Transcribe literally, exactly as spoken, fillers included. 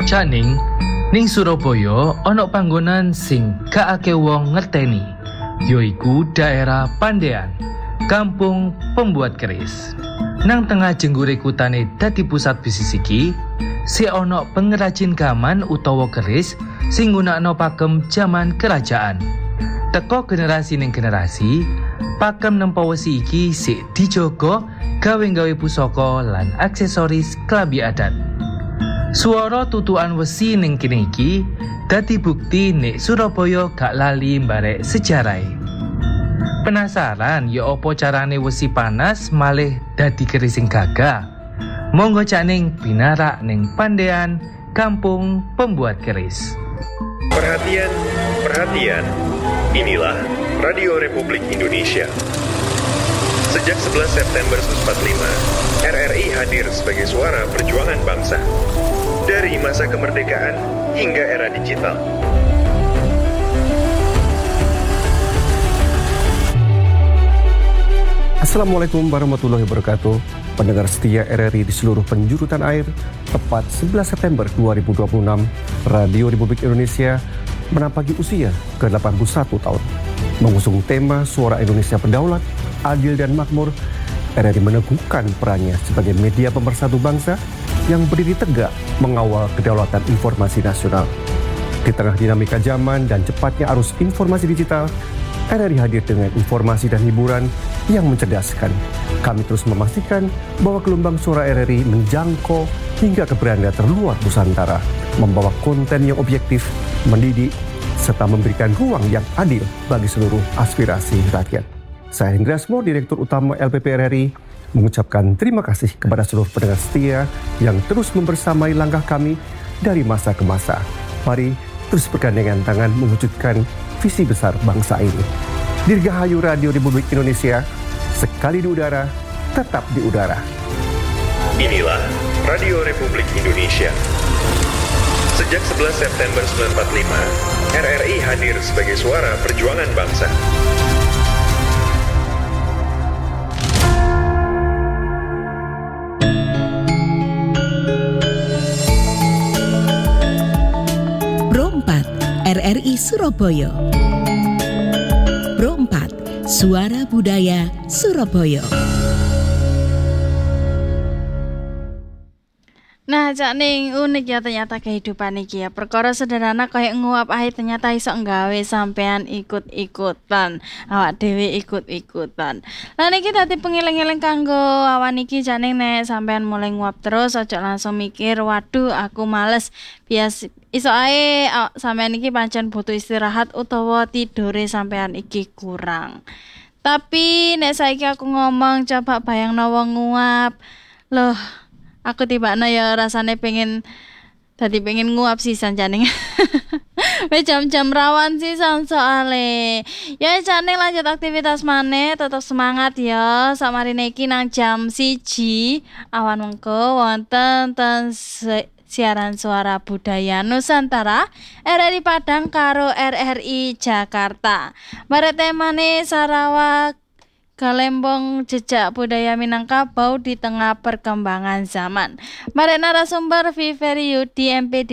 Caning, ning Surabaya ana panggonan sing gak akeh wong ngerteni, yaiku daerah Pandean, kampung pembuat keris. Nang tengah jenggure kutane dadi pusat bisnis iki, si ana pengrajin gaman utawa keris sing nggunakno pakem jaman kerajaan. Teko generasi ning generasi, pakem nempa wesi iki sik dijogo gawe-gawe pusaka lan aksesoris klambi adat. Suara tutukan wesi ning kene iki dadi bukti nek Surabaya gak lali mbarek sejarah. Penasaran ya apa carane wesi panas malih dadi keris sing gagah? Monggo cak ning binarak ning Pandean, kampung pembuat keris. Perhatian, perhatian. Inilah Radio Republik Indonesia. Sejak sebelas September seribu sembilan ratus empat puluh lima, R R I hadir sebagai suara perjuangan bangsa. Dari masa kemerdekaan hingga era digital. Assalamualaikum warahmatullahi wabarakatuh. Pendengar setia R R I di seluruh penjuru tanah air, tepat sebelas September dua ribu dua puluh enam, Radio Republik Indonesia menapaki usia ke delapan puluh satu tahun. Mengusung tema Suara Indonesia Berdaulat, Adil dan Makmur, R R I meneguhkan perannya sebagai media pemersatu bangsa yang berdiri tegak mengawal kedaulatan informasi nasional. Di tengah dinamika zaman dan cepatnya arus informasi digital, R R I hadir dengan informasi dan hiburan yang mencerdaskan. Kami terus memastikan bahwa gelombang suara R R I menjangkau hingga ke beranda terluar Nusantara, membawa konten yang objektif, mendidik, serta memberikan ruang yang adil bagi seluruh aspirasi rakyat. Saya Hendra Asmo, Direktur Utama L P P R R I, mengucapkan terima kasih kepada seluruh pendengar setia yang terus membersamai langkah kami dari masa ke masa. Mari terus bergandengan tangan mewujudkan visi besar bangsa ini. Dirgahayu Radio Republik Indonesia, sekali di udara, tetap di udara. Inilah Radio Republik Indonesia. Sejak sebelas September seribu sembilan ratus empat puluh lima, R R I hadir sebagai suara perjuangan bangsa. Pro empat R R I Surabaya. Pro empat Suara Budaya Surabaya. Nah, Cak Ning, unik ya ternyata kehidupan iki ya. Perkara sederhana kayak nguap ae ternyata iso nggawe sampean ikut-ikutan, awak dhewe ikut-ikutan. Lah niki dadi pengeling-eling kanggo awan iki Cak Ning, nek sampean mulai nguap terus aja langsung mikir, waduh aku males. Bias iso ae sampean iki pancen butuh istirahat utawa tidure sampean iki kurang. Tapi nek saiki aku ngomong coba bayangno wong nguap. Loh, aku tibakna ya rasane pengen tadi pengen nguap sih Janing. Wes jam-jam rawan sih soale. Ya Janing lanjut aktivitas maneh, tetap semangat ya. Samarine iki nang jam siji awan mengko wonten ten se- siaran Suara Budaya Nusantara R R I Padang karo R R I Jakarta. Bare temane Sarawak Galembong Jejak Budaya Minangkabau di tengah perkembangan zaman. Mari narasumber Viveri Yudi M P D